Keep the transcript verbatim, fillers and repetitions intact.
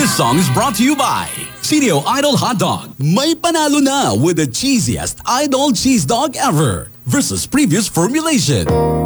This song is brought to you by C D O Idol Hot Dog. May panalo na with the cheesiest Idol cheese dog ever versus previous formulation.